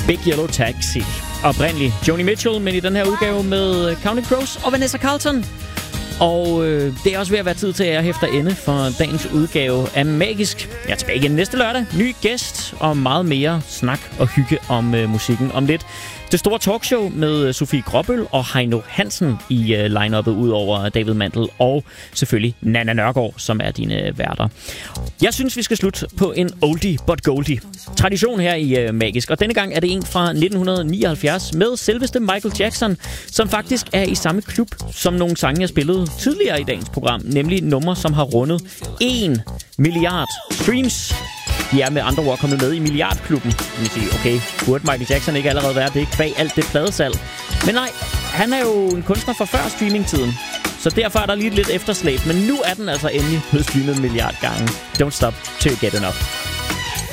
Big Yellow Taxi. Oprindeligt Joni Mitchell, men i den her udgave med Counting Crows og Vanessa Carlton. Og det er også ved at være tid til, at jeg hæfter ende for dagens udgave af Magisk. Jeg er tilbage igen næste lørdag. Ny gæst og meget mere snak og hygge om musikken om lidt. Det store talkshow med Sofie Gråbøl og Heino Hansen i line-uppet, ud over David Mandel og selvfølgelig Nana Nørgaard, som er dine værter. Jeg synes, vi skal slutte på en oldie but goldie. Tradition her i Magisk, og denne gang er det en fra 1979 med selveste Michael Jackson, som faktisk er i samme klub som nogle sange, jeg spillede tidligere i dagens program, nemlig numre, som har rundet 1 milliard streams. De er med andre ord kommet med i milliardklubben. Man siger, okay, burde Michael Jackson ikke allerede være det, kvæg alt det pladesalg? Men nej, han er jo en kunstner fra før streamingtiden. Så derfor er der lige lidt efterslæb. Men nu er den altså endelig blevet streamet 1 milliard gange. Don't stop till you get enough.